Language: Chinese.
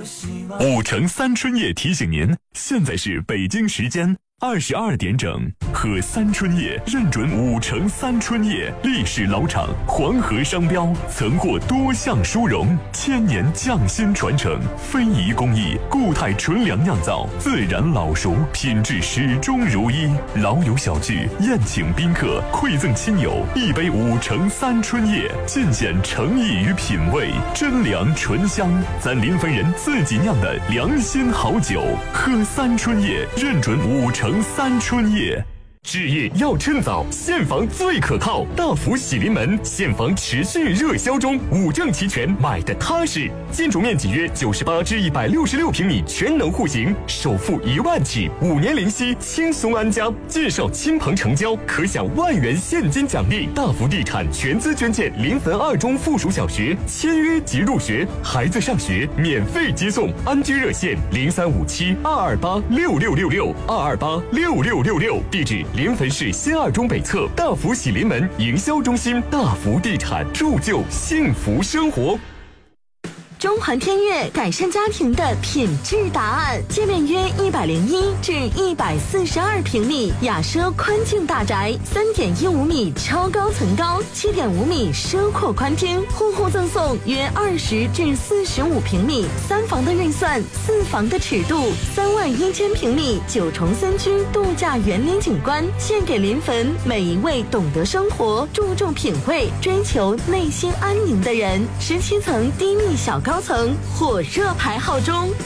5城3春夜提醒您，现在是北京时间22点整，喝三春夜认准5城3春夜，历史老厂，黄河商标，曾获多项殊荣，1000年匠心传承，非遗工艺，固态纯粮酿造，自然老熟，品质始终如一。老友小聚，宴请宾客，馈赠亲友，一杯5城3春夜，尽显诚意与品味，真粮醇香，咱临汾人自己酿的良心好酒，喝三春夜认准5城3春夜。置业要趁早，现房最可靠。大福喜临门，现房持续热销中，5证齐全，买的踏实。建筑面积约98至166平米，全能户型，首付1万起，5年零息，轻松安家。介绍亲朋成交，可享1万元现金奖励。大福地产全资捐建临汾2中附属小学，签约即入学，孩子上学免费接送。安居热线035722826666，2286666，地址临汾市新2中北侧大福喜临门营销中心。大福地产，铸就幸福生活。 中环天悦改善家庭的品质答案，界面约101至142平米，雅奢宽净大宅，3.15米超高层高，7.5米奢阔宽厅，户户赠送约20至45平米，3房的预算，4房的尺度，31000平米9重3居度假园林景观，献给临汾每一位懂得生活、注重品味、追求内心安宁的人。17层低密小高层火热排号中，